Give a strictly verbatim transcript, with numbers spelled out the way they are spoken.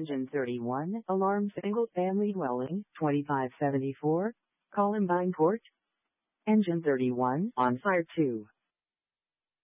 Engine thirty-one, alarm single-family dwelling, twenty-five seventy-four, Columbine Court. Engine thirty-one, on fire two.